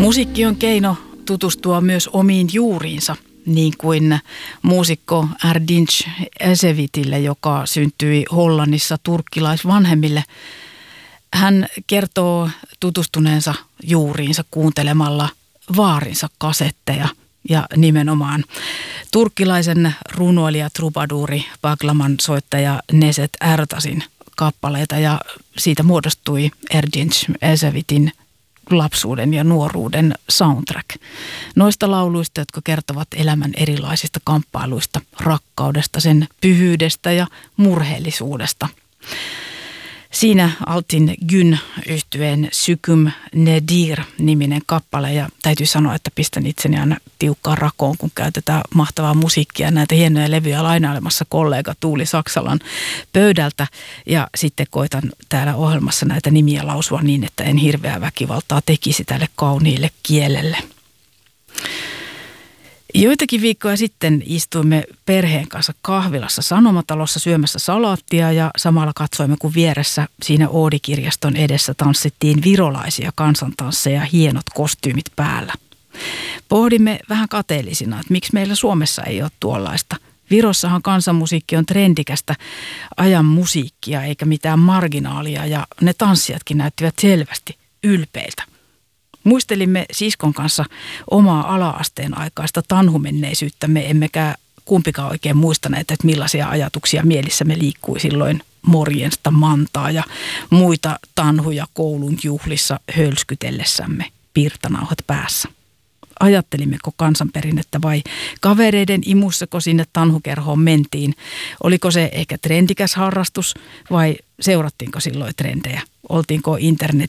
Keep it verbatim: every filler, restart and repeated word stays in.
Musiikki on keino tutustua myös omiin juuriinsa, niin kuin muusikko Erdinç Ecevitille, joka syntyi Hollannissa turkkilaisvanhemmille. Hän kertoo tutustuneensa juuriinsa kuuntelemalla vaarinsa kasetteja ja nimenomaan turkkilaisen runoilija, trubaduuri, baklaman soittaja Neset Ertasin kappaleita, ja siitä muodostui Erdinç Ecevitin lapsuuden ja nuoruuden soundtrack. Noista lauluista, jotka kertovat elämän erilaisista kamppailuista, rakkaudesta, sen pyhyydestä ja murheellisuudesta. Siinä Altin Gün -yhtyeen Syküm Nedir-niminen kappale, ja täytyy sanoa, että pistän itseni aina tiukkaan rakoon, kun käytetään mahtavaa musiikkia, näitä hienoja levyjä lainailemassa kollega Tuuli Saksalan pöydältä, ja sitten koitan täällä ohjelmassa näitä nimiä lausua niin, että en hirveää väkivaltaa tekisi tälle kauniille kielelle. Joitakin viikkoja sitten istuimme perheen kanssa kahvilassa Sanomatalossa syömässä salaattia, ja samalla katsoimme, kun vieressä siinä Oodi-kirjaston edessä tanssittiin virolaisia kansantansseja, hienot kostyymit päällä. Pohdimme vähän kateellisina, että miksi meillä Suomessa ei ole tuollaista. Virossahan kansanmusiikki on trendikästä ajan musiikkia eikä mitään marginaalia, ja ne tanssijatkin näyttivät selvästi ylpeiltä. Muistelimme siskon kanssa omaa ala-asteen aikaista tanhumenneisyyttämme, emmekä kumpikaan oikein muistaneet, että millaisia ajatuksia mielissämme liikkui silloin morjensta, mantaa ja muita tanhuja koulun juhlissa hölskytellessämme pirtanauhat päässä. Ajattelimmeko kansanperinnettä vai kavereiden imussako sinne tanhukerhoon mentiin? Oliko se ehkä trendikäs harrastus vai seurattiinko silloin trendejä? Oltiinko internet